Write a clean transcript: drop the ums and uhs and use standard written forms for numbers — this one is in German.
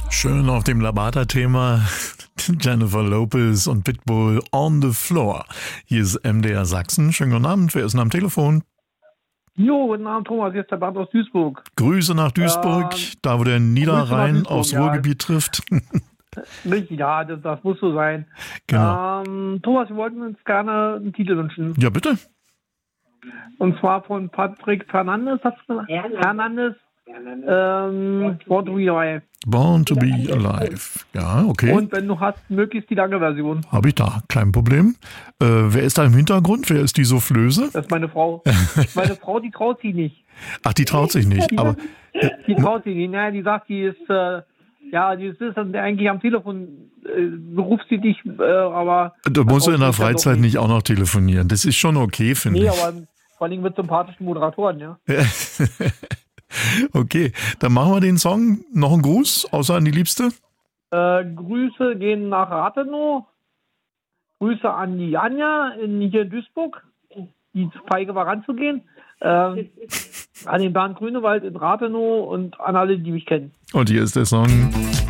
Schön auf dem Labata-Thema. Jennifer Lopez und Pitbull on the floor. Hier ist MDR Sachsen. Schönen guten Abend. Wer ist denn am Telefon? Jo, guten Abend, Thomas. Hier ist der Bernd aus Duisburg. Grüße nach Duisburg, da wo der Niederrhein Duisburg, aufs ja. Ruhrgebiet trifft. Richtig, ja, das muss so sein. Genau. Thomas, wir wollten uns gerne einen Titel wünschen. Ja, bitte. Und zwar von Patrick Fernandes. Hernandez. Born to be Alive. Born to be alive. Ja, okay. Und wenn du hast, möglichst die lange Version. Habe ich da, kein Problem. Wer ist da im Hintergrund? Wer ist die Soufflöse? Das ist meine Frau. Meine Frau, die traut sich nicht. Ach, die traut sich nicht. Aber Die traut sich nicht. Naja, die sagt, die ist eigentlich am Telefon, ruft sie dich, aber... du musst in der Freizeit nicht auch noch telefonieren. Das ist schon okay, finde ich. Nee, aber vor allem mit sympathischen Moderatoren, ja. Okay, dann machen wir den Song. Noch ein Gruß, außer an die Liebste? Grüße gehen nach Rathenow. Grüße an die Anja hier in Duisburg, die feige war ranzugehen. An den Bernd Grünewald in Rathenow und an alle, die mich kennen. Und hier ist der Song.